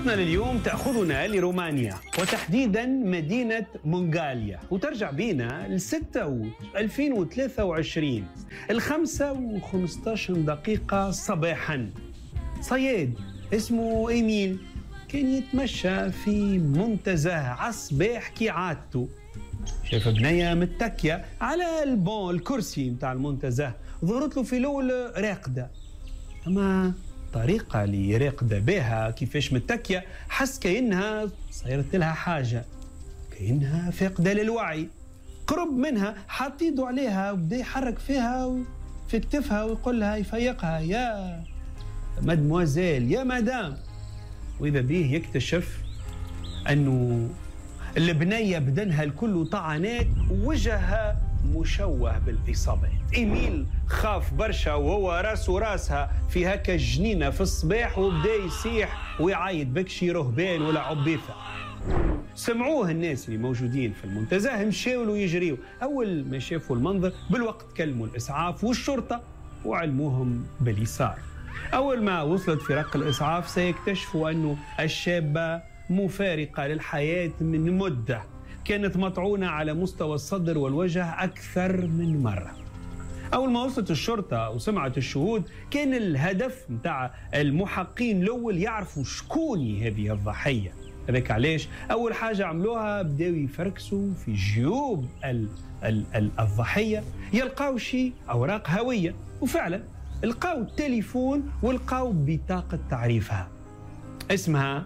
قصتنا لليوم تأخذنا لرومانيا وتحديدا مدينة مونغاليا وترجع بينا ل 2023 ال5:15 دقيقة صباحا. صياد اسمه إيميل كان يتمشى في منتزه عصباح كي عادته، شاف بنية متكية على الكرسي متاع المنتزه، ظهرت له في الأول راقدة، أما الطريقة اللي راقدة بها كيفاش متكية حس كأنها صيرت لها حاجة، كأنها فاقدة للوعي. قرب منها حط يده عليها وبدا يحرك فيها في كتفها ويقول لها يفيقها، يا مادموازيل يا مدام. وإذا به يكتشف أنه البنية بدنها الكل طعنات ووجهها مشوه بالإصابات. إيميل خاف برشا وهو راسها في هكا جنينة في الصباح وبدا يصيح ويعيط بكشي رهبان ولا عبيثة. سمعوه الناس اللي موجودين في المنتزه، مشاو له يجريوا. أول ما شافوا المنظر بالوقت كلموا الإسعاف والشرطة وعلموهم باللي صار. أول ما وصلت فرق الإسعاف سيكتشفوا أنه الشابة مفارقة للحياة من مدة، كانت مطعونة على مستوى الصدر والوجه أكثر من مرة. أول ما وصلت الشرطة وسمعت الشهود كان الهدف متاع المحققين الأول يعرفوا شكون هذه الضحية. هذاك علاش أول حاجة عملوها بداوا يفركسوا في جيوب الضحية يلقاو شيء أوراق هوية، وفعلا لقاو التليفون ولقاو بطاقة تعريفها، اسمها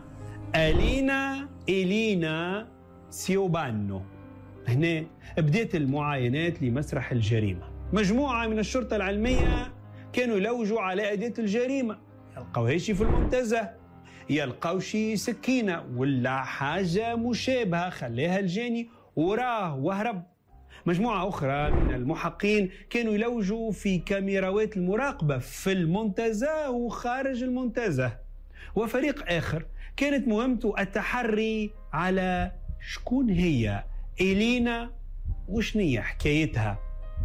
إلينا سيوبانو. هنا بدات المعاينات لمسرح الجريمة. مجموعة من الشرطة العلمية كانوا يلوجوا على أداة الجريمة، يلقاو شي في المنتزه، يلقاو شي سكينة ولا حاجة مشابهة، خلاها الجاني وراه وهرب. مجموعة أخرى من المحققين كانوا يلوجوا في كاميراوات المراقبة في المنتزه وخارج المنتزه. وفريق آخر كانت مهمته التحري على شكون هي إلينا وشنية حكايتها.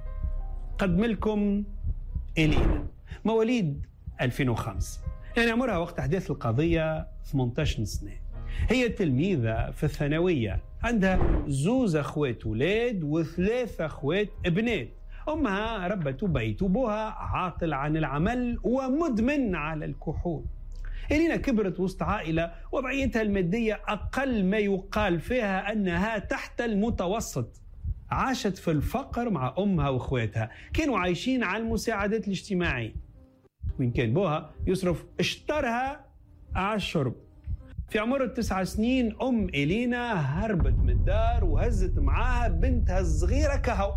قدم لكم إلينا مواليد 2005، يعني عمرها وقت أحداث القضية 18 سنة. هي تلميذة في الثانوية، عندها 2 أخوات ولاد و3 أخوات بنات. أمها ربت بيت وبوها عاطل عن العمل ومدمن على الكحول. إلينا كبرت وسط عائلة وضعيتها المادية أقل ما يقال فيها أنها تحت المتوسط. عاشت في الفقر مع أمها وأخواتها، كانوا عايشين على المساعدات الاجتماعية، وإن كان بوها يصرف اشترها على الشرب. في عمر 9 سنين أم إلينا هربت من الدار وهزت معاها بنتها الصغيرة كهو،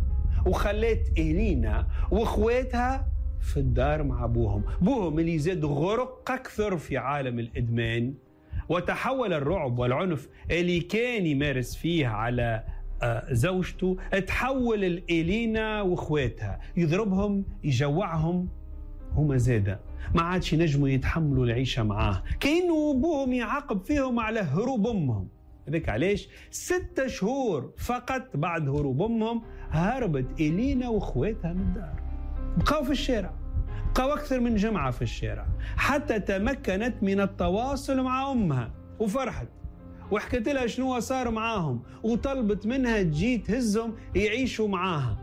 وخلت إلينا وأخواتها في الدار مع بوهم اللي زاد غرق أكثر في عالم الإدمان. وتحول الرعب والعنف اللي كان يمارس فيه على زوجته، تحول إلينا وأخواتها، يضربهم يجوعهم، هما زادة ما عادش ينجموا يتحملوا العيشة معاه، كأنه بوهم يعاقب فيهم على هروب أمهم. هذاك علاش 6 شهور فقط بعد هروب أمهم هربت إلينا وأخواتها من الدار، بقاو في الشارع، بقاو أكثر من جمعة في الشارع، حتى تمكنت من التواصل مع أمها وفرحت وحكت لها شنو صار معاهم وطلبت منها تجي تهزهم يعيشوا معاها.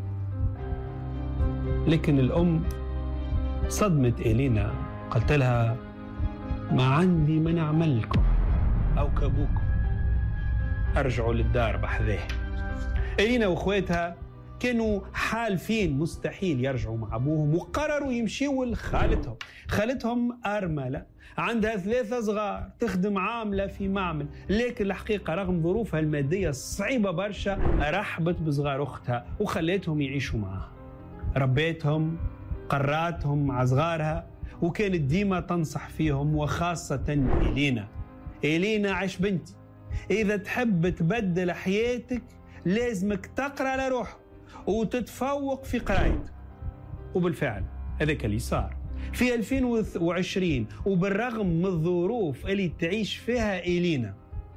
لكن الأم صدمت إلينا، قلت لها ما عندي ما نعمل لكم أو كابوكم، أرجعوا للدار بحذاه. إلينا وأخواتها كانوا حالفين مستحيل يرجعوا مع أبوهم، وقرروا يمشيوا لخالتهم. خالتهم أرملة عندها 3 صغار، تخدم عاملة في معمل، لكن الحقيقة رغم ظروفها المادية الصعيبة برشا رحبت بصغار أختها وخلتهم يعيشوا معها، ربيتهم، قراتهم مع صغارها، وكانت ديما تنصح فيهم، وخاصة إلينا عش بنتي، إذا تحب تبدل حياتك لازمك تقرأ لروحك وتتفوق في قرايتك. وبالفعل هذاك اللي صار في 2020. وبالرغم من الظروف اللي تعيش فيها إلينا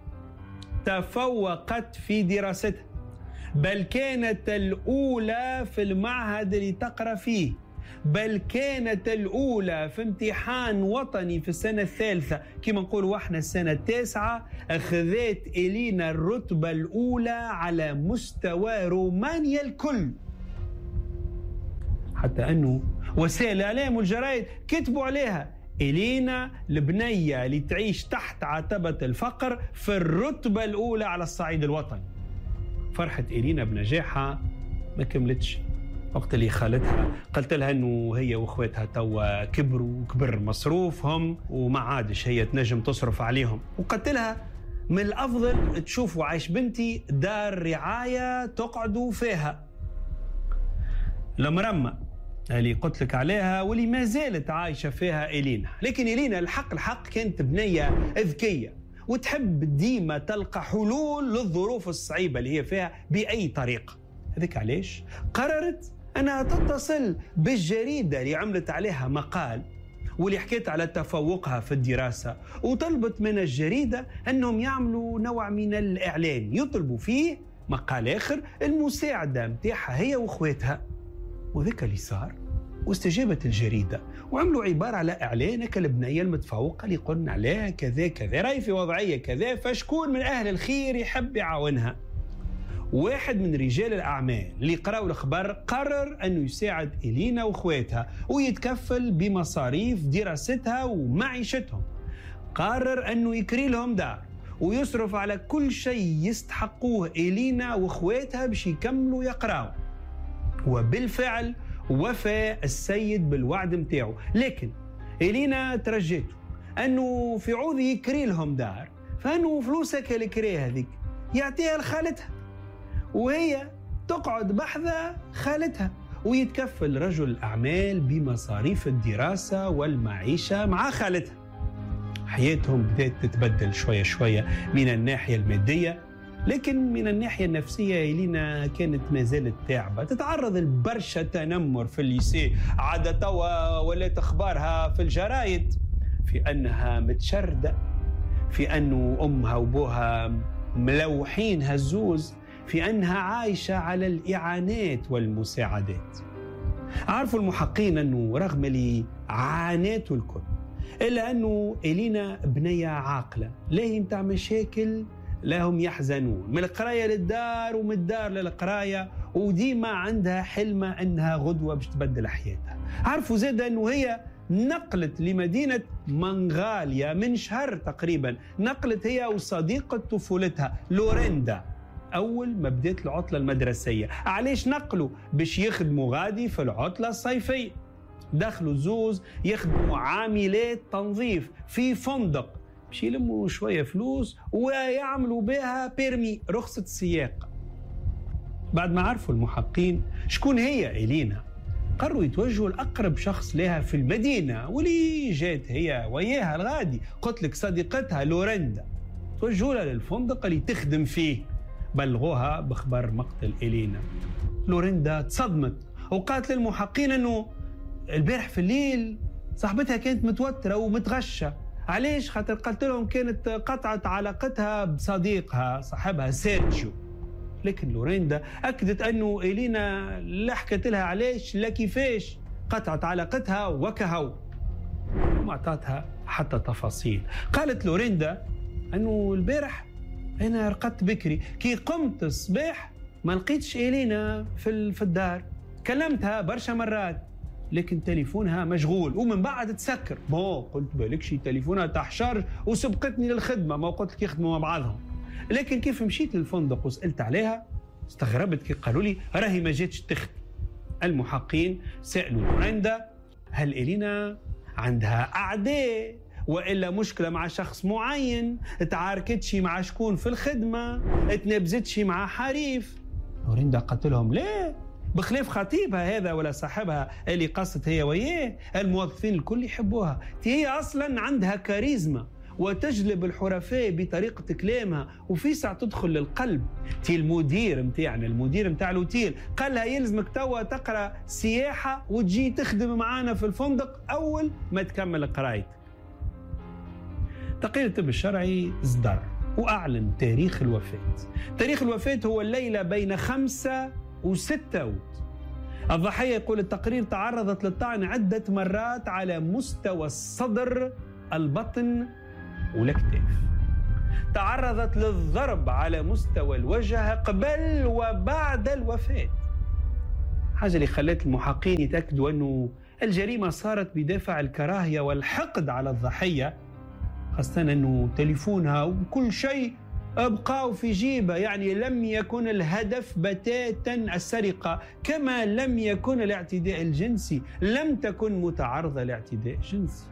تفوقت في دراستها، بل كانت الأولى في المعهد اللي تقرأ فيه، بل كانت الأولى في امتحان وطني في السنة الثالثة، كما نقولوا احنا السنة التاسعة، أخذت إلينا الرتبة الأولى على مستوى رومانيا الكل. حتى أنه وسائل الإعلام والجرائد كتبوا عليها إلينا البنية اللي تعيش تحت عتبة الفقر في الرتبة الأولى على الصعيد الوطني. فرحة إلينا بنجاحها ما كملتش. وقت اللي خالتها قلت لها انه هي واخواتها توا كبروا وكبر مصروفهم وما عادش هي تنجم تصرف عليهم، وقلت لها من الافضل تشوفوا عايش بنتي دار رعايه تقعدوا فيها. المرمى اللي قلت لك عليها واللي ما زالت عايشه فيها إلينا، لكن إلينا الحق كانت بنيه ذكيه وتحب ديما تلقى حلول للظروف الصعيبه اللي هي فيها باي طريقه. هذيك علاش قررت أنها تتصل بالجريدة اللي عملت عليها مقال واللي حكيت على تفوقها في الدراسة، وطلبت من الجريدة أنهم يعملوا نوع من الإعلان يطلبوا فيه مقال آخر المساعدة متاعها هي وأخواتها. وذاك اللي صار، واستجابت الجريدة وعملوا عبارة على إعلان كالبنية المتفوقة اللي قلنا عليها كذا كذا، راي في وضعية كذا، فشكون من أهل الخير يحب يعاونها. واحد من رجال الأعمال اللي قرأوا الأخبار قرر أنه يساعد إلينا وأخواتها ويتكفل بمصاريف دراستها ومعيشتهم. قرر أنه يكري لهم دار ويصرف على كل شيء يستحقوه إلينا وأخواتها باش يكملوا يقرأوا. وبالفعل وفى السيد بالوعد متاعه، لكن إلينا ترجيته أنه في عوض يكري لهم دار فأنه فلوسك اللي كريها هذيك يعطيها لخالتها وهي تقعد بحذا خالتها، ويتكفل رجل الأعمال بمصاريف الدراسة والمعيشة مع خالتها. حياتهم بدأت تتبدل شوية من الناحية المادية، لكن من الناحية النفسية إلينا كانت ما زالت تعبة، تتعرض لبرشا تنمر في الليسي، عادة توا ولات أخبارها في الجرايد في أنها متشردة، في أنه أمها وبوها ملوحين هزوز، في أنها عايشة على الإعانات والمساعدات. عارفوا المحققين أنه رغم اللي عاناته الكل إلا أنه إلينا بنية عاقلة، لا هي متاع مشاكل لا هم يحزنون، من القراية للدار ومن الدار للقراية، وديما عندها حلمة أنها غدوة باش تبدل حياتها. عارفوا زاد أنه هي نقلت لمدينة منغاليا من شهر تقريبا، نقلت هي وصديقة طفولتها لوريندا أول ما بدأت العطلة المدرسية. علاش نقلوا؟ باش يخدموا غادي في العطلة الصيفية. دخلوا زوز يخدموا عاملات تنظيف في فندق باش يلموا شوية فلوس ويعملوا بها بيرمي رخصة السياقة. بعد ما عرفوا المحققين شكون هي إلينا، قرروا يتوجهوا لأقرب شخص لها في المدينة واللي جات هي وياها الغادي، قلت لك صديقتها لوريندا. توجهوا لها للفندق اللي تخدم فيه، بلغوها بخبر مقتل إلينا. لوريندا تصدمت وقالت للمحققين أنه البارح في الليل صاحبتها كانت متوترة ومتغشة. علاش؟ خاطر قالت لهم كانت قطعت علاقتها بصديقها صاحبها سيرجيو. لكن لوريندا أكدت أنه إلينا لا حكت لها علاش لا كيفاش قطعت علاقتها وكهو، وما أعطتها حتى تفاصيل. قالت لوريندا أنه البارح أنا رقدت بكري، كي قمت الصباح ما لقيتش إلينا في الدار، كلمتها برشا مرات لكن تليفونها مشغول، ومن بعد تسكر. قلت بالك شي تليفونها تحشرج وسبقتني للخدمة، ما قلت لك يخدموا مع بعضهم. لكن كيف مشيت للفندق وسألت عليها استغربت كي قالوا لي راهي ما جاتش تخدم. المحققين سألوا لوريندا هل إلينا عندها أعداء وإلا مشكلة مع شخص معين، تعاركتش مع شكون في الخدمة، تنبزتش مع حريف. لوريندا قالت لهم لا، بخلاف خطيبها هذا ولا صاحبها اللي قصت هي وياه، الموظفين الكل يحبوها، هي أصلا عندها كاريزما وتجلب الحرفاء بطريقة كلامها وفي ساعة تدخل للقلب. تي المدير متاعنا، المدير متاع الأوتيل قال لها يلزمك توا تقرأ سياحة وتجي تخدم معانا في الفندق أول ما تكمل قرايتك. تقرير الطب الشرعي اصدر وأعلن تاريخ الوفاة. تاريخ الوفاة هو الليلة بين 5 و6 أوت. الضحية يقول التقرير تعرضت للطعن عدة مرات على مستوى الصدر، البطن والكتاف. تعرضت للضرب على مستوى الوجه قبل وبعد الوفاة، حاجة اللي خلت المحققين يتأكدوا أنه الجريمة صارت بدافع الكراهية والحقد على الضحية، خاصة أنه تليفونها وكل شيء أبقوا في جيبه. يعني لم يكن الهدف بتاتا السرقة، كما لم يكن الاعتداء الجنسي، لم تكن متعرضة لاعتداء جنسي.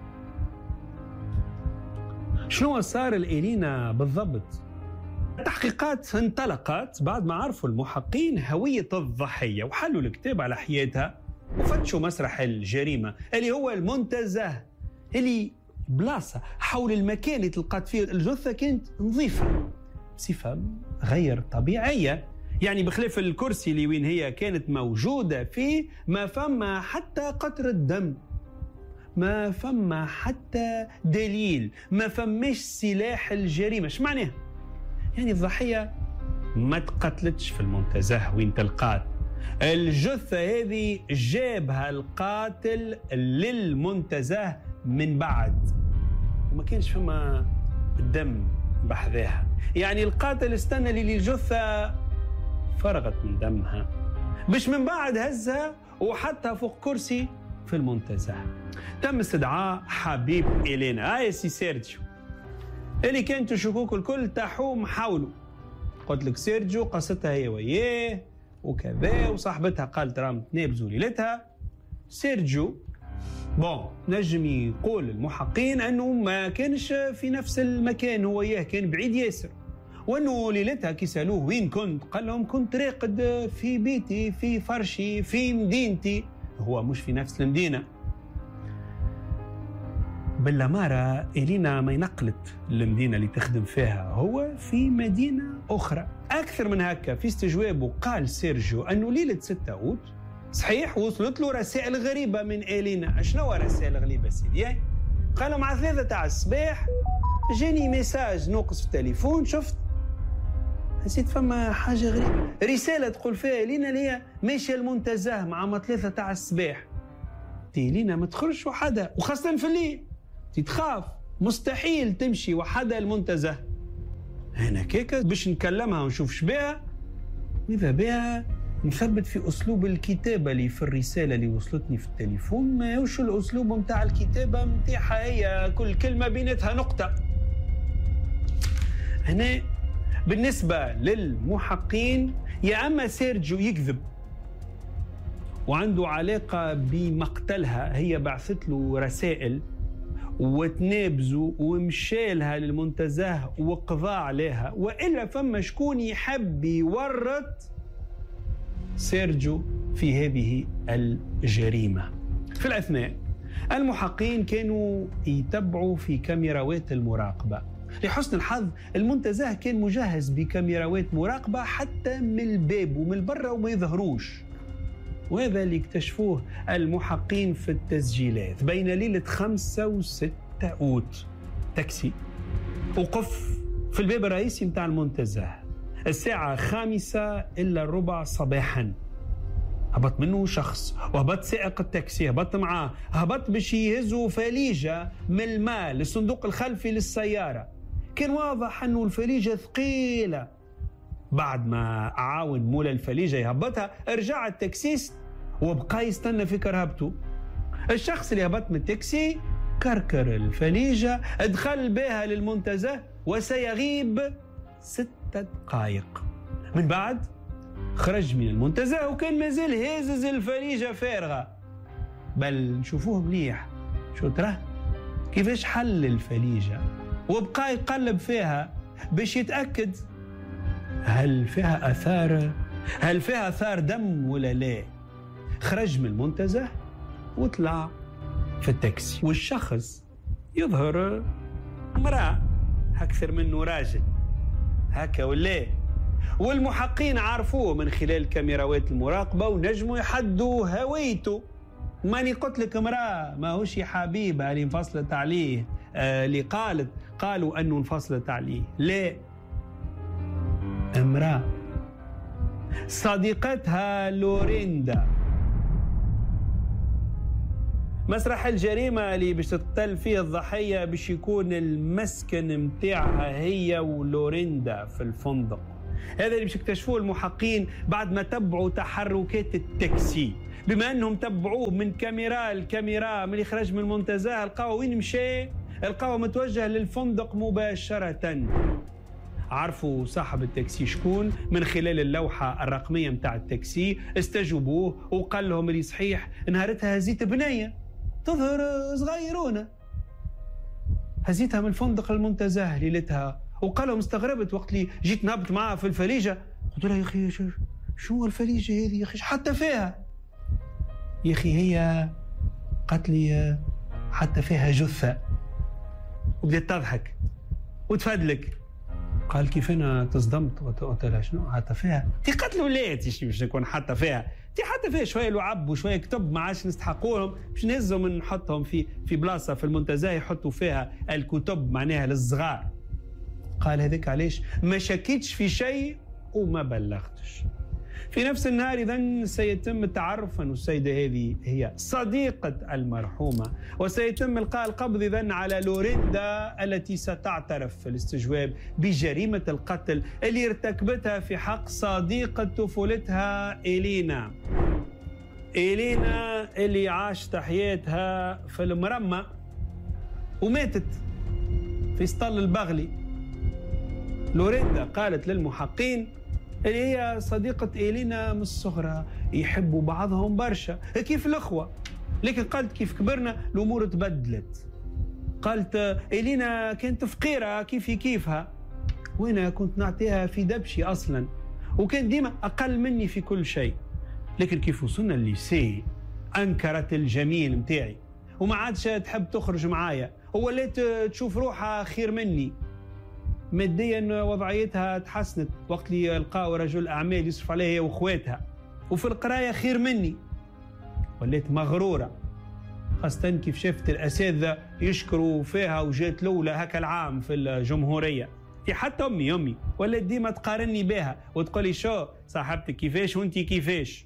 شنو صار لإلينا بالضبط؟ التحقيقات انطلقت بعد ما عرفوا المحققين هوية الضحية وحلوا الكتاب على حياتها وفتشوا مسرح الجريمة اللي هو المنتزه، اللي بلاصة حول المكان اللي تلقات فيه الجثة كانت نظيفة بصفة غير طبيعية. يعني بخلاف الكرسي اللي وين هي كانت موجودة فيه ما فما حتى قطرة دم، ما فما حتى دليل، ما فماش سلاح الجريمة. ايش معناها؟ يعني الضحية ما تقتلتش في المنتزه وين تلقات الجثة هذه، جابها القاتل للمنتزه من بعد وما كانش فما الدم بحذاها. يعني القاتل استنى لي الجثة فرغت من دمها باش من بعد هزها وحطها فوق كرسي في المنتزه. تم استدعاء حبيب إلينا يا سي سيرجيو اللي كانت الشكوك الكل تحوم حوله. قلت لك سيرجيو قصتها هي وياه وكذا، وصاحبتها قالت راهم تنابزوا ليلتها. سيرجيو نجم يقول المحققين انه ما كانش في نفس المكان هو وياه، كان بعيد ياسر، وانه ليلتها كي سالوه وين كنت قال لهم كنت راقد في بيتي في فرشي في مدينتي، هو مش في نفس المدينه. بالأمارة إلينا ما ينقلت المدينة اللي تخدم فيها، هو في مدينة أخرى. أكثر من هكا في استجوابه قال سيرجيو أنه ليلة 6 أوت صحيح وصلت له رسائل غريبة من إلينا. شنو رسائل غريبة سيدي؟ قال مع 3 تاع الصباح جاني ميساج نوقص في التليفون، شفت حسيت فما حاجة غريبة، رسالة تقول فيها إلينا اللي هي ماشية المنتزه مع 3 تاع الصباح. إلينا ما تخرجش وحدها وخاصة في الليل، تخاف مستحيل تمشي وحدها المنتزه. أنا كيكا باش نكلمها ونشوف شبيها، وإذا بها نثبت في أسلوب الكتابة اللي في الرسالة اللي وصلتني في التليفون، ما يوش الأسلوب متاع الكتابة متاعها هي كل كلمة بينتها نقطة. هنا بالنسبة للمحققين يا أما سيرجيو يكذب وعنده علاقة بمقتلها، هي بعثت له رسائل وتنابزوا ومشالها للمنتزه وقضى عليها، وإلا فما شكون يحب يورط سيرجيو في هذه الجريمة. في الأثناء المحققين كانوا يتبعوا في كاميراوات المراقبة. لحسن الحظ المنتزه كان مجهز بكاميراوات مراقبة حتى من الباب ومن البرة وما يظهروش، وهذا اللي اكتشفوه المحققين في التسجيلات. بين ليلة 5 و6 أوت تاكسي وقف في الباب الرئيسي متاع المنتزه الساعة 5:15 صباحا. هبط منه شخص وهبط سائق التاكسي، هبط معاه، هبط باش يهزوا فليجة من المال الصندوق الخلفي للسيارة. كان واضح أنه الفليجة ثقيلة. بعد ما عاون مولا الفليجة يهبطها رجع التاكسيست وبقى يستنى في كرهبته. الشخص اللي هبط من التاكسي كركر الفليجة، ادخل بها للمنتزه وسيغيب 6 دقائق. من بعد خرج من المنتزه وكان مازال هازز الفليجة فارغة. بل نشوفوه مليح شو ترى كيفاش حل الفليجة وبقى يقلب فيها باش يتأكد هل فيها أثار دم ولا لا. خرج من المنتزه وطلع في التاكسي، والشخص يظهر امرأة أكثر منه راجل هكا ولا. والمحققين عرفوه من خلال كاميراوات المراقبة ونجموا يحدوا هويته. ماني قلت لك امرأة، ما هوش حبيبها اللي انفصلت عليه اللي قالوا أنه انفصلت عليه، لا، امرأة صديقتها لوريندا مسرح الجريمة اللي باش تقتل فيه الضحية باش يكون المسكن متاعها هي ولوريندا في الفندق. هذا اللي باش يكتشفوه المحققين بعد ما تبعوا تحركات التاكسي. بما انهم تبعوه من كاميرا لكاميرا، من اللي خرج من المنتزه لقاو وين مشى، لقاو متوجه للفندق مباشرة. عرفوا صاحب التاكسي شكون من خلال اللوحة الرقمية متاع التاكسي، استجوبوه وقال لهم اللي صحيح نهارتها هزيت بنية تظهر صغيرونة، هزيتها من الفندق المنتزه ليلتها. وقال لهم استغربت وقت اللي جيت نهبط معها في الفليجة، قلت لها يا أخي شو الفليجة هذه يا أخي حتى فيها؟ يا أخي هي قالت لي حتى فيها جثة. وبدأت تضحك وتفدلك. قال كيف انا تصدمت؟ قلت لها شنو حتى فيها؟ تي قالت له لا باش نكون حتى فيها، تي حتى فيها شويه لعب وشويه كتب ما عادش نستحقوهم باش نهزهم نحطهم في بلاصه في المنتزه يحطوا فيها الكتب معناها للصغار. قال هذاك علاش ما شكيتش في شيء وما بلغتش. في نفس النهار إذن سيتم التعرف أن السيدة هذه هي صديقة المرحومة، وسيتم إلقاء القبض إذن على لوريندا التي ستعترف في الاستجواب بجريمة القتل اللي ارتكبتها في حق صديقة طفولتها إلينا اللي عاشت حياتها في المرمى وماتت في اسطل البغلي. لوريندا قالت للمحققين اللي هي صديقة إلينا من الصغرى، يحبوا بعضهم برشا كيف الأخوة، لكن قالت كيف كبرنا الأمور تبدلت. قالت إلينا كانت فقيرة كيفها، وأنا كنت نعطيها في دبشي أصلا، وكان ديما أقل مني في كل شيء، لكن كيف وصلنا الليسي أنكرت الجميل متاعي وما عادش تحب تخرج معايا، ووليت تشوف روحها خير مني. ماديا وضعيتها تحسنت وقت اللي لقاو رجل اعمال يصرف عليها هي واخواتها، وفي القرايه خير مني. وليت مغروره خاصه كيف شفت الاساتذه يشكروا فيها وجات الاولى هكا العام في الجمهوريه. في حتى امي ولات ديما تقارني بها وتقول لي شو صاحبتك كيفاش وانت كيفاش.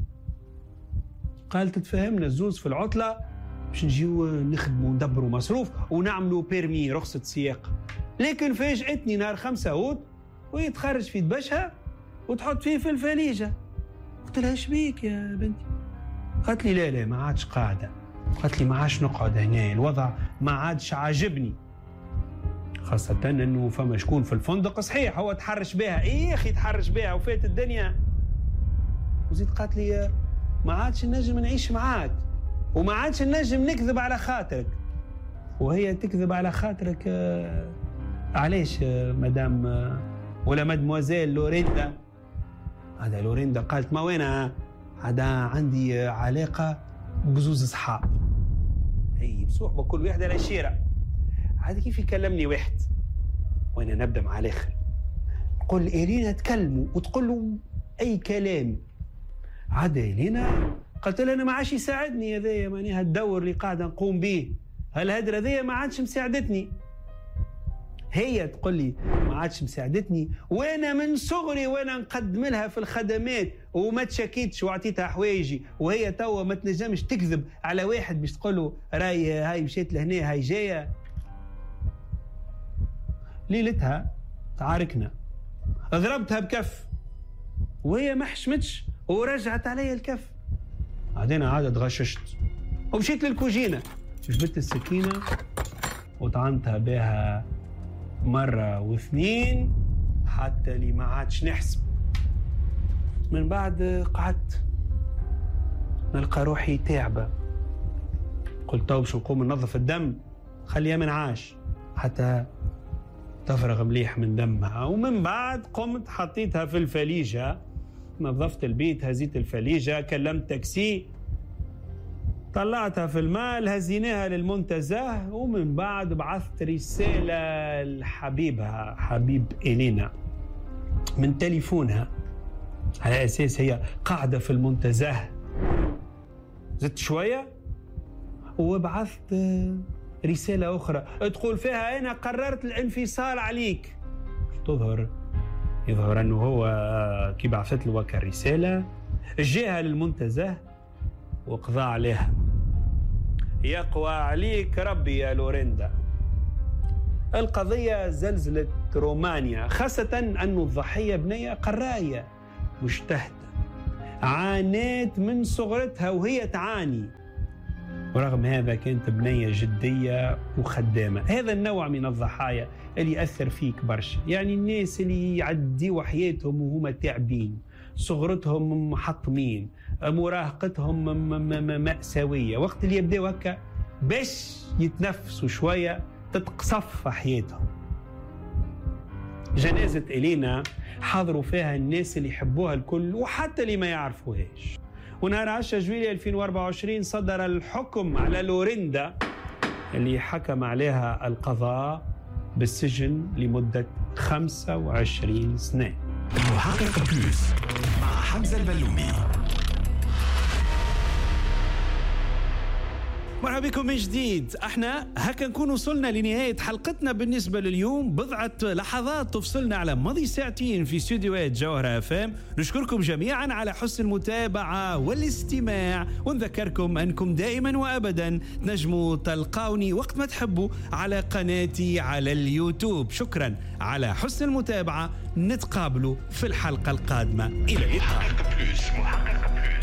قالت تفهمنا الزوز في العطله باش نجيو نخدموا ندبروا مصروف ونعملوا بيرمي رخصه سياقه، لكن فاجأتني نهار 5 أوت وهي تخرج في دبشها وتحط فيه في الفليجة. قلت لها ايش بيك يا بنتي؟ قالت لي لا ما عادش قاعدة، قالت لي ما عادش نقعد هنا، الوضع ما عادش عاجبني، خاصة انه فما شكون في الفندق صحيح هو تحرش بها، ايه يا اخي تحرش بها وفات الدنيا. وزيد قالت لي ما عادش نجم نعيش معاك وما عادش نجم نكذب على خاطرك. وهي تكذب على خاطرك علاش مدام ولا مدموزيل لوريندا؟ هذا لوريندا قالت ما وين هذا عندي علاقة بزوز صحاب، اي بصحبة كل واحد على شيرة. هذا كيف يكلمني واحد وانا نبدا مع الاخر، نقول إلينا تكلموا وتقول له اي كلام. عاد إلينا قالت لها انا ما عادش يساعدني هذايا، معناها الدور اللي قاعده نقوم به هالهدره هذيا ما عادش مساعدتني. هي تقول لي ما عادش مساعدتني وانا من صغري وانا نقدم لها في الخدمات وما تشكيتش وعطيتها حوايجي، وهي توا ما تنجمش تكذب على واحد باش تقول له راي هاي مشيت لهنا هاي جايه. ليلتها تعاركنا، ضربتها بكف وهي ما حشمتش ورجعت علي الكف. بعدين عاد تغششت ومشيت للكوجينه، جبت السكينه وطعنتها بها مرة واثنين حتى اللي ما عادش نحسب. من بعد قعدت نلقى روحي تعبة، قلت تو باش نقوم ننظف الدم خليها من عاش حتى تفرغ مليح من دمها. ومن بعد قمت حطيتها في الفليجة، نظفت البيت هزيت الفليجة كلمت تاكسي طلعتها في المال هزيناها للمنتزه. ومن بعد بعثت رسالة لحبيبها حبيب إلينا من تليفونها على أساس هي قاعدة في المنتزه. زدت شوية وبعثت رسالة أخرى تقول فيها أنا قررت الانفصال عليك. يظهر أنه هو كي بعثت له وكا الرسالة جاها للمنتزه وقضى عليها. يقوى عليك ربي يا لوريندا. القضية زلزلة رومانيا، خاصة أن الضحية بنية قراية مجتهدة عانيت من صغرتها وهي تعاني، ورغم هذا كانت بنية جدية وخدامة. هذا النوع من الضحايا اللي يأثر فيك برشا، يعني الناس اللي يعديوا حياتهم وهم تعبين، صغرتهم محطمين، مراهقتهم مأساوية، وقت اللي يبدأوا هكا باش يتنفسوا شوية تتقصف حياتهم. جنازة إلينا حضروا فيها الناس اللي يحبوها الكل وحتى اللي ما يعرفوهاش. ونهار 10 جويلية 2024 صدر الحكم على لوريندا اللي حكم عليها القضاء بالسجن لمدة 25 سنة. المحقق بلوس مع حمزة البلومي. مرحبا بكم من جديد. احنا هكا نكون وصلنا لنهاية حلقتنا بالنسبة لليوم. بضعة لحظات تفصلنا على ماضي ساعتين في استديوهات جوهرة FM. نشكركم جميعا على حسن المتابعة والاستماع، ونذكركم أنكم دائما وأبدا تنجموا تلقاوني وقت ما تحبوا على قناتي على اليوتيوب. شكرا على حسن المتابعة، نتقابلوا في الحلقة القادمة. إلى اللقاء.